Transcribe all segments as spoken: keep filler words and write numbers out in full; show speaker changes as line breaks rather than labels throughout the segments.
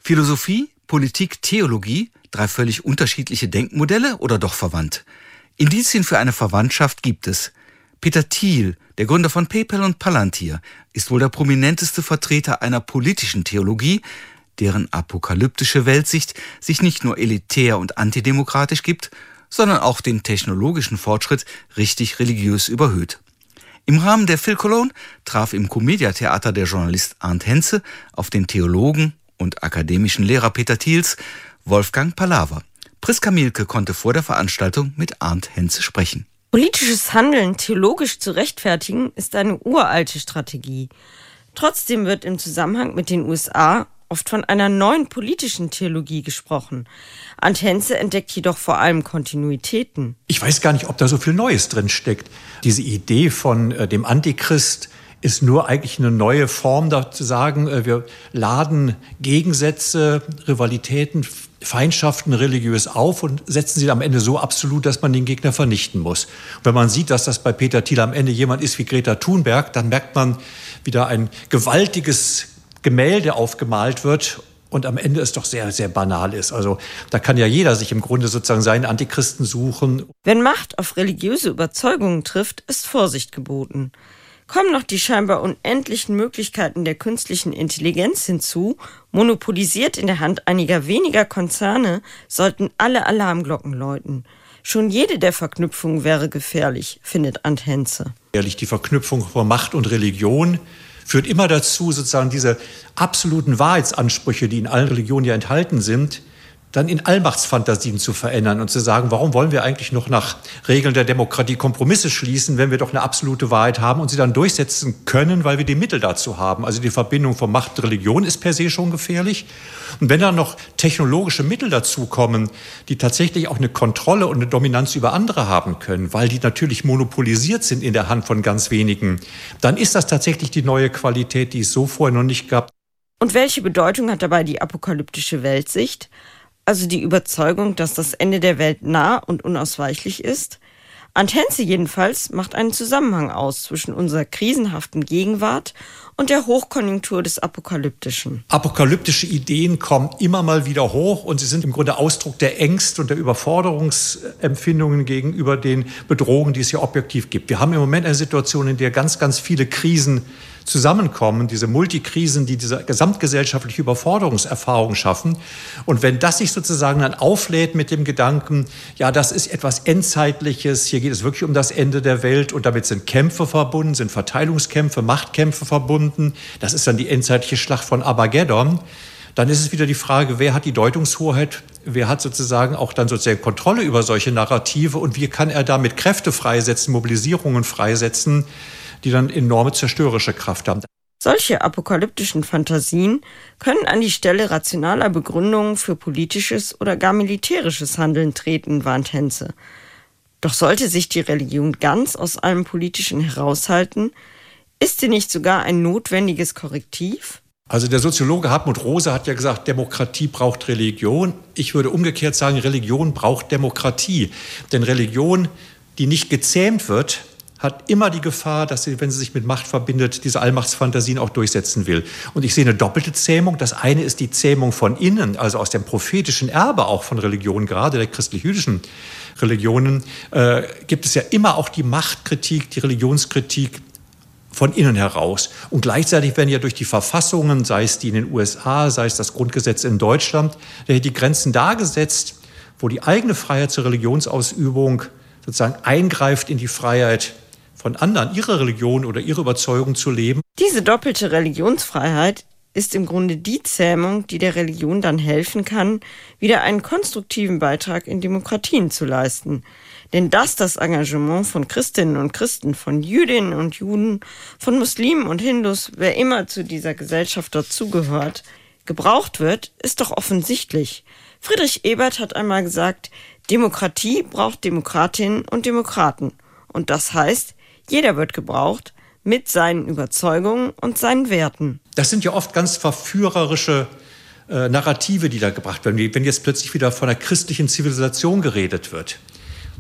Philosophie, Politik, Theologie, drei völlig unterschiedliche Denkmodelle oder doch verwandt? Indizien für eine Verwandtschaft gibt es. Peter Thiel, der Gründer von PayPal und Palantir, ist wohl der prominenteste Vertreter einer politischen Theologie, deren apokalyptische Weltsicht sich nicht nur elitär und antidemokratisch gibt, sondern auch den technologischen Fortschritt richtig religiös überhöht. Im Rahmen der Phil Cologne traf im Commedia-Theater der Journalist Arndt Henze auf den Theologen und akademischen Lehrer Peter Thiels, Wolfgang Palaver. Priska Mielke konnte vor der Veranstaltung mit Arndt Henze sprechen.
Politisches Handeln theologisch zu rechtfertigen, ist eine uralte Strategie. Trotzdem wird im Zusammenhang mit den U S A oft von einer neuen politischen Theologie gesprochen. Arndt Henze entdeckt jedoch vor allem Kontinuitäten.
Ich weiß gar nicht, ob da so viel Neues drin steckt. Diese Idee von äh, dem Antichrist ist nur eigentlich eine neue Form, da zu sagen, äh, wir laden Gegensätze, Rivalitäten, Feindschaften religiös auf und setzen sie am Ende so absolut, dass man den Gegner vernichten muss. Und wenn man sieht, dass das bei Peter Thiel am Ende jemand ist wie Greta Thunberg, dann merkt man, wie da ein gewaltiges Gemälde aufgemalt wird und am Ende es doch sehr, sehr banal ist. Also da kann ja jeder sich im Grunde sozusagen seinen Antichristen suchen.
Wenn Macht auf religiöse Überzeugungen trifft, ist Vorsicht geboten. Kommen noch die scheinbar unendlichen Möglichkeiten der künstlichen Intelligenz hinzu, monopolisiert in der Hand einiger weniger Konzerne, sollten alle Alarmglocken läuten. Schon jede der Verknüpfungen wäre gefährlich, findet Arndt Henze.
Ehrlich, die Verknüpfung von Macht und Religion führt immer dazu, sozusagen diese absoluten Wahrheitsansprüche, die in allen Religionen ja enthalten sind, dann in Allmachtsfantasien zu verändern und zu sagen, warum wollen wir eigentlich noch nach Regeln der Demokratie Kompromisse schließen, wenn wir doch eine absolute Wahrheit haben und sie dann durchsetzen können, weil wir die Mittel dazu haben. Also die Verbindung von Macht und Religion ist per se schon gefährlich. Und wenn dann noch technologische Mittel dazukommen, die tatsächlich auch eine Kontrolle und eine Dominanz über andere haben können, weil die natürlich monopolisiert sind in der Hand von ganz wenigen, dann ist das tatsächlich die neue Qualität, die es so vorher noch nicht gab.
Und welche Bedeutung hat dabei die apokalyptische Weltsicht? Also die Überzeugung, dass das Ende der Welt nah und unausweichlich ist? Arndt Henze jedenfalls macht einen Zusammenhang aus zwischen unserer krisenhaften Gegenwart und der Hochkonjunktur des Apokalyptischen.
Apokalyptische Ideen kommen immer mal wieder hoch und sie sind im Grunde Ausdruck der Ängste und der Überforderungsempfindungen gegenüber den Bedrohungen, die es hier objektiv gibt. Wir haben im Moment eine Situation, in der ganz, ganz viele Krisen zusammenkommen, diese Multikrisen, die diese gesamtgesellschaftliche Überforderungserfahrung schaffen. Und wenn das sich sozusagen dann auflädt mit dem Gedanken, ja, das ist etwas Endzeitliches, hier geht es wirklich um das Ende der Welt und damit sind Kämpfe verbunden, sind Verteilungskämpfe, Machtkämpfe verbunden, das ist dann die endzeitliche Schlacht von Armageddon, dann ist es wieder die Frage, wer hat die Deutungshoheit, wer hat sozusagen auch dann sozusagen Kontrolle über solche Narrative und wie kann er damit Kräfte freisetzen, Mobilisierungen freisetzen, die dann enorme zerstörerische Kraft haben.
Solche apokalyptischen Fantasien können an die Stelle rationaler Begründungen für politisches oder gar militärisches Handeln treten, warnt Henze. Doch sollte sich die Religion ganz aus allem Politischen heraushalten, ist sie nicht sogar ein notwendiges Korrektiv?
Also der Soziologe Hartmut Rosa hat ja gesagt, Demokratie braucht Religion. Ich würde umgekehrt sagen, Religion braucht Demokratie. Denn Religion, die nicht gezähmt wird, hat immer die Gefahr, dass sie, wenn sie sich mit Macht verbindet, diese Allmachtsfantasien auch durchsetzen will. Und ich sehe eine doppelte Zähmung. Das eine ist die Zähmung von innen, also aus dem prophetischen Erbe auch von Religionen, gerade der christlich-jüdischen Religionen, äh, gibt es ja immer auch die Machtkritik, die Religionskritik von innen heraus. Und gleichzeitig werden ja durch die Verfassungen, sei es die in den U S A, sei es das Grundgesetz in Deutschland, die Grenzen dargesetzt, wo die eigene Freiheit zur Religionsausübung sozusagen eingreift in die Freiheit von anderen, ihre Religion oder ihre Überzeugung zu leben.
Diese doppelte Religionsfreiheit ist im Grunde die Zähmung, die der Religion dann helfen kann, wieder einen konstruktiven Beitrag in Demokratien zu leisten. Denn dass das Engagement von Christinnen und Christen, von Jüdinnen und Juden, von Muslimen und Hindus, wer immer zu dieser Gesellschaft dazugehört, gebraucht wird, ist doch offensichtlich. Friedrich Ebert hat einmal gesagt, Demokratie braucht Demokratinnen und Demokraten. Und das heißt, jeder wird gebraucht mit seinen Überzeugungen und seinen Werten.
Das sind ja oft ganz verführerische äh, Narrative, die da gebracht werden. Wenn jetzt plötzlich wieder von einer christlichen Zivilisation geredet wird,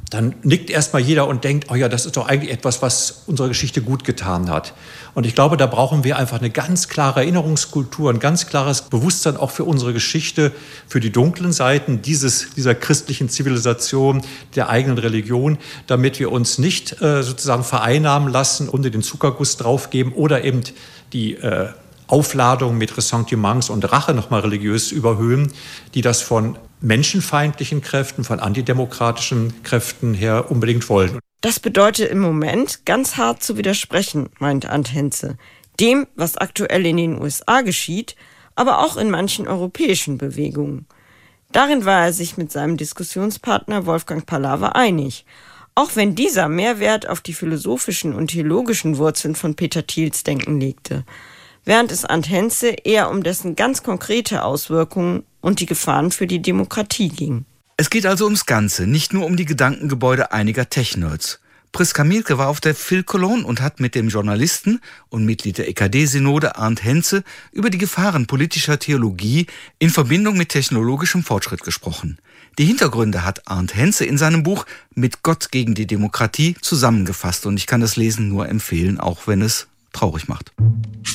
dann nickt erstmal jeder und denkt, oh ja, das ist doch eigentlich etwas, was unserer Geschichte gut getan hat. Und ich glaube, da brauchen wir einfach eine ganz klare Erinnerungskultur, ein ganz klares Bewusstsein auch für unsere Geschichte, für die dunklen Seiten dieses, dieser christlichen Zivilisation, der eigenen Religion, damit wir uns nicht äh, sozusagen vereinnahmen lassen, unter den Zuckerguss draufgeben oder eben die äh, Aufladung mit Ressentiments und Rache nochmal religiös überhöhen, die das von menschenfeindlichen Kräften, von antidemokratischen Kräften her unbedingt wollen.
Das bedeutet im Moment, ganz hart zu widersprechen, meint Arndt Hentze, dem, was aktuell in den U S A geschieht, aber auch in manchen europäischen Bewegungen. Darin war er sich mit seinem Diskussionspartner Wolfgang Pallaver einig, auch wenn dieser mehr Wert auf die philosophischen und theologischen Wurzeln von Peter Thiels Denken legte, während es Arndt Hentze eher um dessen ganz konkrete Auswirkungen und die Gefahren für die Demokratie ging.
Es geht also ums Ganze, nicht nur um die Gedankengebäude einiger Tech-Nerds. Priska Mielke war auf der Phil Cologne und hat mit dem Journalisten und Mitglied der E K D-Synode Arndt Hentze über die Gefahren politischer Theologie in Verbindung mit technologischem Fortschritt gesprochen. Die Hintergründe hat Arndt Hentze in seinem Buch Mit Gott gegen die Demokratie zusammengefasst und ich kann das Lesen nur empfehlen, auch wenn es traurig macht.